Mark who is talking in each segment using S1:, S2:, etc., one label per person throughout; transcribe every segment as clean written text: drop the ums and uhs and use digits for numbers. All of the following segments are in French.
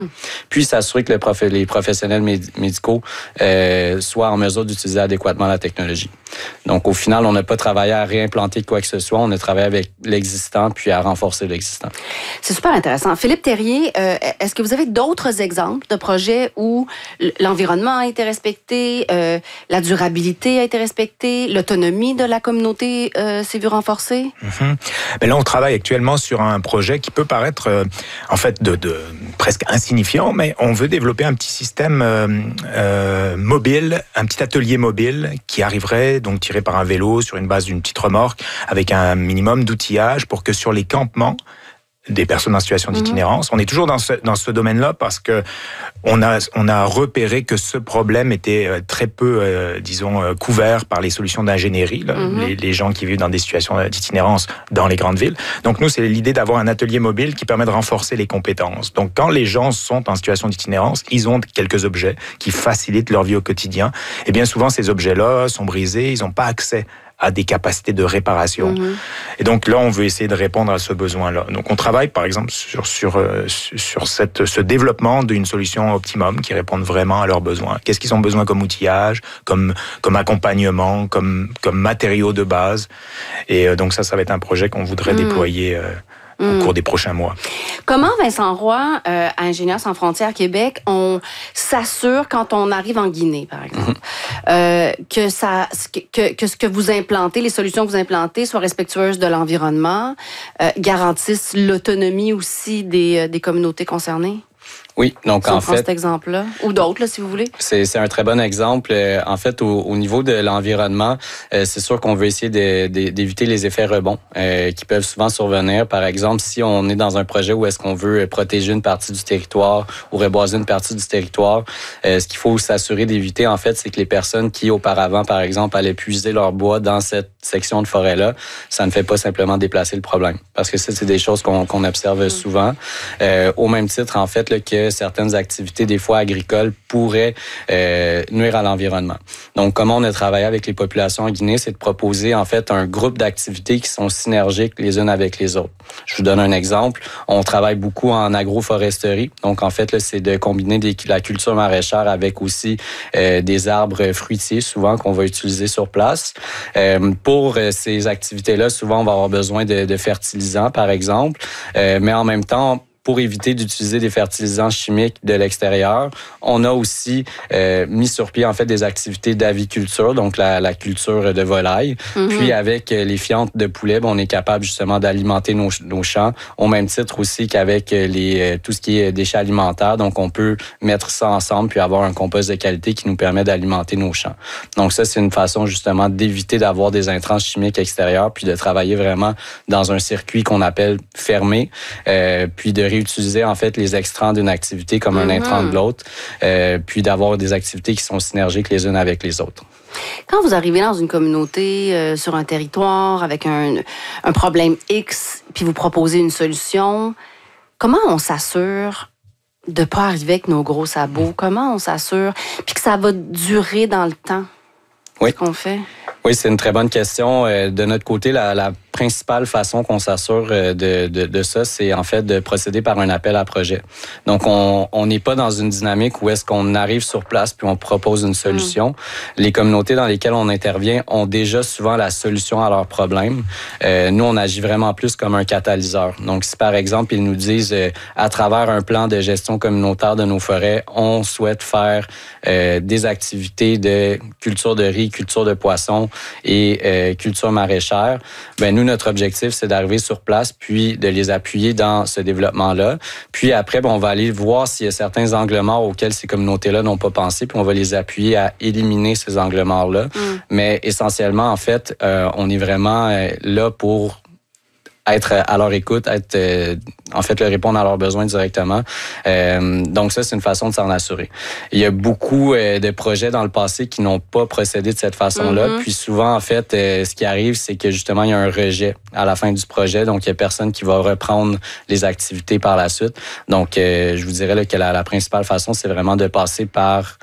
S1: puis s'assurer que les professionnels médicaux soient en mesure d'utiliser adéquatement la technologie. Donc, au final, on n'a pas travaillé à réimplanter quoi que ce soit, on a travaillé avec l'existant puis à renforcer l'existant.
S2: C'est super intéressant. Philippe Terrier, est-ce que vous avez d'autres exemples de projets où l'environnement a été respecté, la durabilité a été respectée, l'autonomie de la communauté s'est vue renforcée?
S3: Mais là, on travaille actuellement sur un projet qui peut paraître en fait de presque insignifiant, mais on veut développer un petit système mobile, un petit atelier mobile qui arriverait donc tiré par un vélo sur une base d'une petite remorque avec un minimum d'outillage pour que sur les campements des personnes en situation d'itinérance. On est toujours dans ce domaine-là parce que on a repéré que ce problème était très peu, couvert par les solutions d'ingénierie, les gens qui vivent dans des situations d'itinérance dans les grandes villes. Donc nous, c'est l'idée d'avoir un atelier mobile qui permet de renforcer les compétences. Donc quand les gens sont en situation d'itinérance, ils ont quelques objets qui facilitent leur vie au quotidien. Et bien souvent, ces objets-là sont brisés, ils n'ont pas accès à des capacités de réparation. Et donc là, on veut essayer de répondre à ce besoin-là. Donc on travaille par exemple sur ce développement d'une solution optimum qui réponde vraiment à leurs besoins. Qu'est-ce qu'ils ont besoin comme outillage, comme accompagnement, comme matériaux de base. Et donc ça va être un projet qu'on voudrait déployer au cours des prochains mois.
S2: Comment, Vincent Roy, à Ingénieurs sans frontières Québec, on s'assure quand on arrive en Guinée, par exemple, que ce que vous implantez, les solutions que vous implantez soient respectueuses de l'environnement, garantissent l'autonomie aussi des communautés concernées?
S1: Oui, donc en fait,
S2: cet exemple-là, ou d'autres, là, si vous voulez.
S1: C'est un très bon exemple. En fait, au niveau de l'environnement, c'est sûr qu'on veut essayer d'éviter les effets rebonds qui peuvent souvent survenir. Par exemple, si on est dans un projet où est-ce qu'on veut protéger une partie du territoire ou reboiser une partie du territoire, ce qu'il faut s'assurer d'éviter, en fait, c'est que les personnes qui, auparavant, par exemple, allaient puiser leur bois dans cette section de forêt-là, ça ne fait pas simplement déplacer le problème. Parce que ça, c'est des choses qu'on observe souvent. Au même titre, en fait, là, que certaines activités, des fois agricoles, pourraient nuire à l'environnement. Donc, comment on a travaillé avec les populations en Guinée, c'est de proposer, en fait, un groupe d'activités qui sont synergiques les unes avec les autres. Je vous donne un exemple. On travaille beaucoup en agroforesterie. Donc, en fait, là, c'est de combiner la culture maraîchère avec aussi des arbres fruitiers, souvent, qu'on va utiliser sur place. Pour ces activités-là, souvent, on va avoir besoin de fertilisants, par exemple. Mais en même temps, pour éviter d'utiliser des fertilisants chimiques de l'extérieur, on a aussi mis sur pied en fait des activités d'aviculture, donc la culture de volailles. Puis avec les fientes de poulet, on est capable justement d'alimenter nos champs, au même titre aussi qu'avec tout ce qui est déchets alimentaires. Donc on peut mettre ça ensemble puis avoir un compost de qualité qui nous permet d'alimenter nos champs. Donc ça, c'est une façon justement d'éviter d'avoir des intrants chimiques extérieurs puis de travailler vraiment dans un circuit qu'on appelle fermé, puis de réutiliser en fait les extrants d'une activité comme un intrant de l'autre, puis d'avoir des activités qui sont synergiques les unes avec les autres.
S2: Quand vous arrivez dans une communauté, sur un territoire, avec un problème X, puis vous proposez une solution, comment on s'assure de ne pas arriver avec nos gros sabots? Comment on s'assure puis que ça va durer dans le temps?
S1: Oui.
S2: Ce qu'on fait?
S1: Oui, c'est une très bonne question. De notre côté, la principale façon qu'on s'assure de ça, c'est en fait de procéder par un appel à projet. Donc, on n'est pas dans une dynamique où est-ce qu'on arrive sur place puis on propose une solution. Les communautés dans lesquelles on intervient ont déjà souvent la solution à leurs problèmes. Nous, on agit vraiment plus comme un catalyseur. Donc, si par exemple, ils nous disent à travers un plan de gestion communautaire de nos forêts, on souhaite faire des activités de culture de riz, culture de poisson et culture maraîchère, ben nous, notre objectif, c'est d'arriver sur place puis de les appuyer dans ce développement-là. Puis après, on va aller voir s'il y a certains angles morts auxquels ces communautés-là n'ont pas pensé, puis on va les appuyer à éliminer ces angles morts-là. Mais essentiellement, en fait, on est vraiment là pour être à leur écoute, en fait, leur répondre à leurs besoins directement. Donc ça, c'est une façon de s'en assurer. Il y a beaucoup de projets dans le passé qui n'ont pas procédé de cette façon-là. Puis souvent, en fait, ce qui arrive, c'est que justement, il y a un rejet à la fin du projet. Donc, il y a personne qui va reprendre les activités par la suite. Donc, je vous dirais là, que la principale façon, c'est vraiment de passer par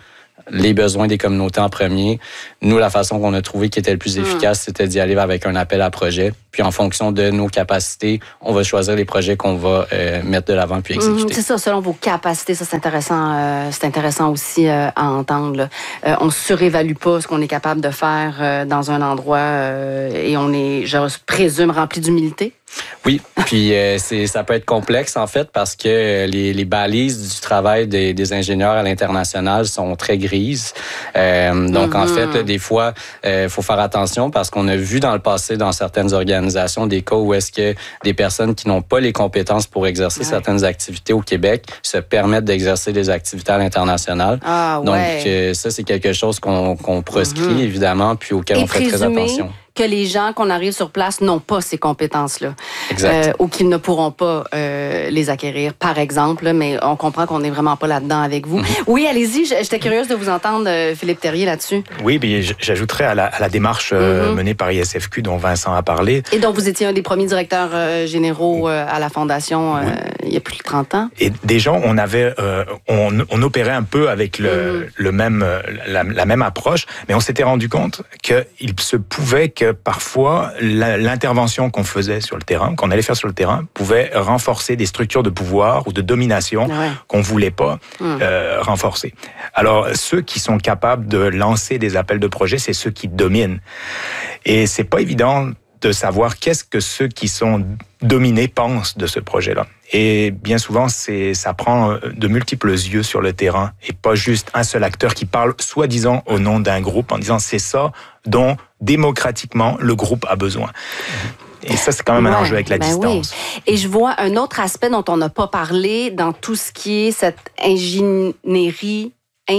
S1: les besoins des communautés en premier. Nous, la façon qu'on a trouvé qui était le plus efficace, c'était d'y aller avec un appel à projet. Puis en fonction de nos capacités, on va choisir les projets qu'on va mettre de l'avant puis exécuter.
S2: C'est ça, selon vos capacités, ça c'est intéressant aussi à entendre. On surévalue pas ce qu'on est capable de faire dans un endroit et on est, je présume, rempli d'humilité.
S1: Oui, puis ça peut être complexe en fait parce que les balises du travail des ingénieurs à l'international sont très grises. Donc en fait, là, des fois, faut faire attention parce qu'on a vu dans le passé dans certaines organisations des cas où est-ce que des personnes qui n'ont pas les compétences pour exercer certaines activités au Québec se permettent d'exercer des activités à l'international. Donc ça, c'est quelque chose qu'on proscrit évidemment puis auquel on fait très attention.
S2: Que les gens qu'on arrive sur place n'ont pas ces compétences-là.
S1: Exact.
S2: Ou qu'ils ne pourront pas les acquérir, par exemple. Mais on comprend qu'on n'est vraiment pas là-dedans avec vous. Oui, allez-y. J'étais curieuse de vous entendre, Philippe Terrier, là-dessus.
S3: Oui, bien, j'ajouterais à la démarche menée par ISFQ dont Vincent a parlé.
S2: Et dont vous étiez un des premiers directeurs généraux à la Fondation il y a plus de 30 ans.
S3: Et déjà, on opérait un peu avec la même approche, mais on s'était rendu compte qu'il se pouvait que parfois, l'intervention qu'on faisait sur le terrain, qu'on allait faire sur le terrain, pouvait renforcer des structures de pouvoir ou de domination qu'on voulait pas renforcer. Alors, ceux qui sont capables de lancer des appels de projets, c'est ceux qui dominent. Et c'est pas évident de savoir qu'est-ce que ceux qui sont dominés pensent de ce projet-là. Et bien souvent, ça prend de multiples yeux sur le terrain et pas juste un seul acteur qui parle soi-disant au nom d'un groupe en disant c'est ça dont démocratiquement le groupe a besoin. Et ça, c'est quand même un enjeu avec la distance.
S2: Oui. Et je vois un autre aspect dont on n'a pas parlé dans tout ce qui est cette ingénierie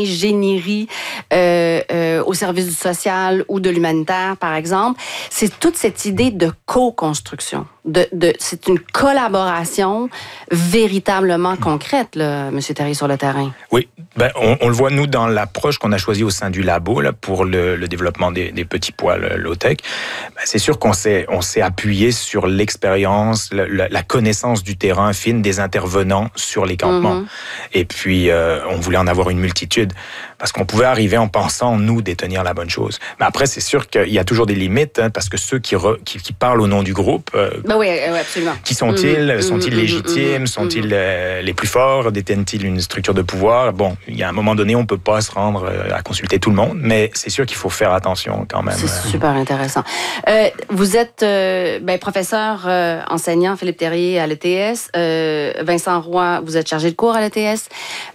S2: au service du social ou de l'humanitaire, par exemple, c'est toute cette idée de co-construction. C'est une collaboration véritablement concrète, là, M. Terrier, sur le terrain.
S3: Oui, on le voit, nous, dans l'approche qu'on a choisie au sein du labo là, pour le développement des petits pois low-tech. C'est sûr qu'on s'est appuyé sur l'expérience, la connaissance du terrain fine des intervenants sur les campements. Et puis, on voulait en avoir une multitude parce qu'on pouvait arriver en pensant, nous, détenir la bonne chose. Mais après, c'est sûr qu'il y a toujours des limites parce que ceux qui parlent au nom du groupe...
S2: oui, absolument.
S3: Qui sont-ils? Sont-ils légitimes? Sont-ils les plus forts? Détiennent-ils une structure de pouvoir? Bon, il y a un moment donné, on ne peut pas se rendre à consulter tout le monde, mais c'est sûr qu'il faut faire attention quand même.
S2: C'est super intéressant. Vous êtes professeur enseignant, Philippe Terrier, à l'ETS. Vincent Roy, vous êtes chargé de cours à l'ETS.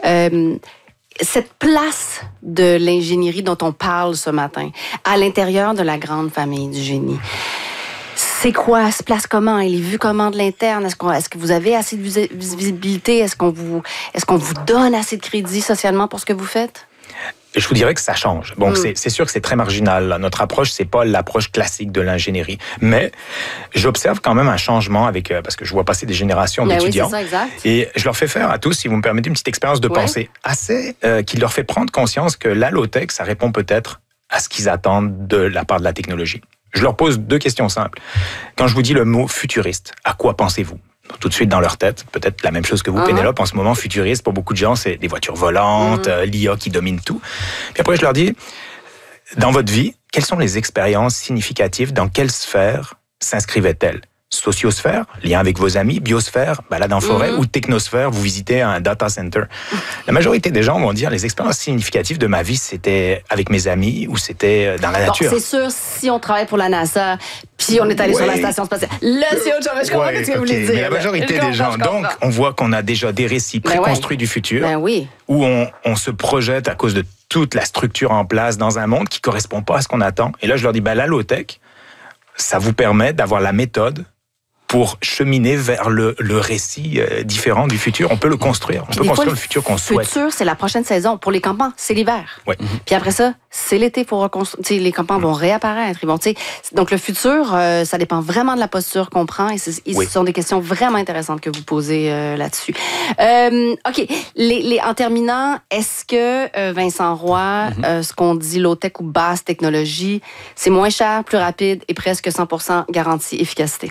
S2: Cette place de l'ingénierie dont on parle ce matin, à l'intérieur de la grande famille du génie, c'est quoi? Elle se place comment? Elle est vue comment de l'interne? Est-ce que vous avez assez de visibilité? Est-ce qu'on vous donne assez de crédit socialement pour ce que vous faites?
S3: Je vous dirais que ça change. Bon, c'est sûr que c'est très marginal. Là. Notre approche, c'est pas l'approche classique de l'ingénierie. Mais j'observe quand même un changement parce que je vois passer des générations d'étudiants.
S2: Oui, c'est ça, exact.
S3: Et je leur fais faire à tous, si vous me permettez, une petite expérience de pensée assez qui leur fait prendre conscience que la low-tech, ça répond peut-être à ce qu'ils attendent de la part de la technologie. Je leur pose 2 questions simples. Quand je vous dis le mot futuriste, à quoi pensez-vous? Tout de suite dans leur tête, peut-être la même chose que vous, Pénélope, en ce moment, futuriste, pour beaucoup de gens, c'est des voitures volantes, l'IA qui domine tout. Puis après, je leur dis, dans votre vie, quelles sont les expériences significatives, dans quelle sphère s'inscrivaient-elles? Sociosphère, lien avec vos amis, biosphère, balade en forêt, ou technosphère, vous visitez un data center. La majorité des gens vont dire les expériences significatives de ma vie, c'était avec mes amis ou c'était dans la nature.
S2: C'est sûr, si on travaille pour la NASA, puis on est allé sur la station spatiale, là, c'est autre chose. Je comprends ce que vous voulez dire.
S3: Mais la majorité des gens, donc, on voit qu'on a déjà des récits préconstruits du futur, où on se projette à cause de toute la structure en place dans un monde qui ne correspond pas à ce qu'on attend. Et là, je leur dis, la low-tech, ça vous permet d'avoir la méthode pour cheminer vers le récit différent du futur. On peut le construire. On peut construire le futur qu'on souhaite.
S2: Le futur, c'est la prochaine saison. Pour les campements, c'est l'hiver.
S3: Ouais.
S2: Puis après ça, c'est l'été pour reconstruire. Les campements vont réapparaître. Ils vont, donc le futur, ça dépend vraiment de la posture qu'on prend. Et ce sont des questions vraiment intéressantes que vous posez là-dessus. OK. En terminant, est-ce que, Vincent Roy, ce qu'on dit low-tech ou basse technologie, c'est moins cher, plus rapide et presque 100% garantie efficacité?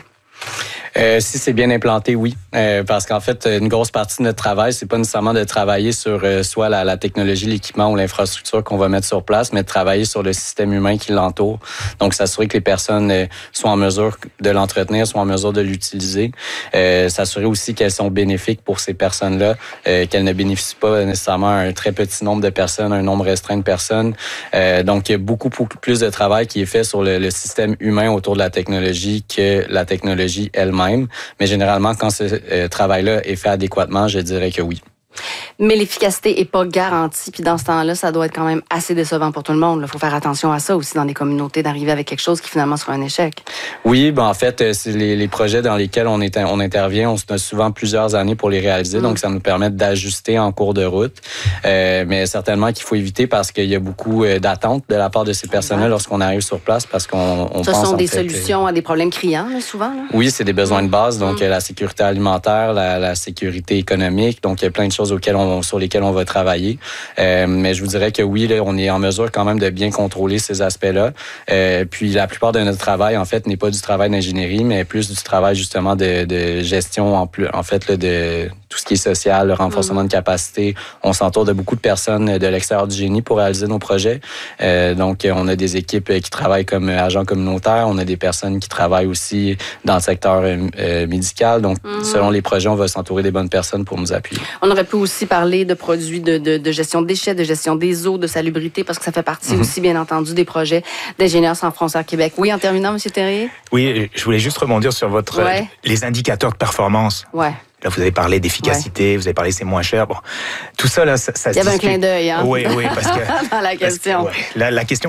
S1: Si c'est bien implanté, oui. Parce qu'en fait, une grosse partie de notre travail, c'est pas nécessairement de travailler sur soit la technologie, l'équipement ou l'infrastructure qu'on va mettre sur place, mais de travailler sur le système humain qui l'entoure. Donc, s'assurer que les personnes soient en mesure de l'entretenir, soient en mesure de l'utiliser. S'assurer aussi qu'elles sont bénéfiques pour ces personnes-là, qu'elles ne bénéficient pas nécessairement à un très petit nombre de personnes, un nombre restreint de personnes. Donc, il y a beaucoup plus de travail qui est fait sur le système humain autour de la technologie que la technologie elle-même. Mais généralement, quand ce travail-là est fait adéquatement, je dirais que oui.
S2: Mais l'efficacité n'est pas garantie. Puis dans ce temps-là, ça doit être quand même assez décevant pour tout le monde. Il faut faire attention à ça aussi dans les communautés, d'arriver avec quelque chose qui finalement sera un échec.
S1: Oui, en fait, c'est les projets dans lesquels on intervient, on a souvent plusieurs années pour les réaliser. Donc, ça nous permet d'ajuster en cours de route. Mais certainement qu'il faut éviter parce qu'il y a beaucoup d'attentes de la part de ces personnes-là lorsqu'on arrive sur place parce qu'on pense...
S2: Ce sont des solutions à des problèmes criants, là, souvent. Là.
S1: Oui, c'est des besoins de base. Donc, la sécurité alimentaire, la sécurité économique. Donc, il y a plein de choses sur lesquelles on va travailler. Mais je vous dirais que oui, là, on est en mesure quand même de bien contrôler ces aspects-là. Puis la plupart de notre travail, en fait, n'est pas du travail d'ingénierie, mais plus du travail justement de gestion, en fait, là, de tout ce qui est social, le renforcement de capacité. On s'entoure de beaucoup de personnes de l'extérieur du génie pour réaliser nos projets. Donc, on a des équipes qui travaillent comme agents communautaires. On a des personnes qui travaillent aussi dans le secteur médical. Donc, selon les projets, on va s'entourer des bonnes personnes pour nous appuyer.
S2: On aurait pu aussi parler de produits de gestion de déchets, de gestion des eaux, de salubrité, parce que ça fait partie aussi, bien entendu, des projets d'Ingénieurs sans frontières Québec. Oui, en terminant, M. Terrier?
S3: Oui, je voulais juste rebondir sur les indicateurs de performance.
S2: Ouais.
S3: Là, vous avez parlé d'efficacité, vous avez parlé c'est moins cher. Bon, tout ça, là, ça
S2: il y avait un clin d'œil, hein?
S3: Oui, parce que...
S2: dans la question.
S3: La question,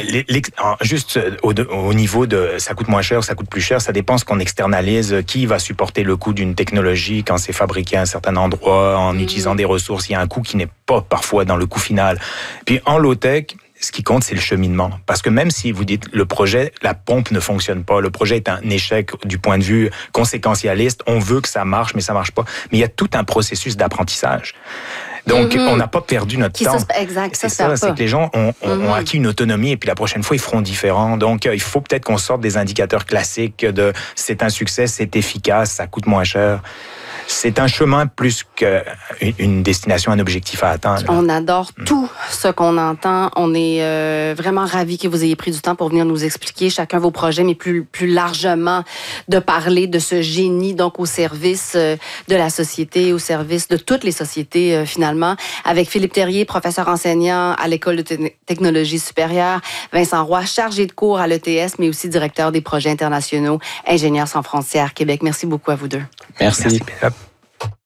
S3: juste au niveau de ça coûte moins cher, ça coûte plus cher, ça dépend ce qu'on externalise. Qui va supporter le coût d'une technologie quand c'est fabriqué à un certain endroit, en utilisant des ressources? Il y a un coût qui n'est pas parfois dans le coût final. Puis en low-tech, ce qui compte, c'est le cheminement. Parce que même si vous dites le projet, la pompe ne fonctionne pas, le projet est un échec du point de vue conséquentialiste, on veut que ça marche, mais ça marche pas. Mais il y a tout un processus d'apprentissage. Donc, on n'a pas perdu notre temps.
S2: Exact,
S3: c'est ça, c'est que les gens ont acquis une autonomie et puis la prochaine fois, ils feront différent. Donc, il faut peut-être qu'on sorte des indicateurs classiques de c'est un succès, c'est efficace, ça coûte moins cher. C'est un chemin plus qu'une destination, un objectif à atteindre.
S2: On adore tout ce qu'on entend. On est vraiment ravis que vous ayez pris du temps pour venir nous expliquer chacun vos projets, mais plus largement de parler de ce génie, donc au service de la société, au service de toutes les sociétés finalement. Avec Philippe Terrier, professeur enseignant à l'École de technologie supérieure, Vincent Roy, chargé de cours à l'ETS, mais aussi directeur des projets internationaux, Ingénieurs sans frontières Québec. Merci beaucoup à vous deux.
S1: Merci.
S3: Merci.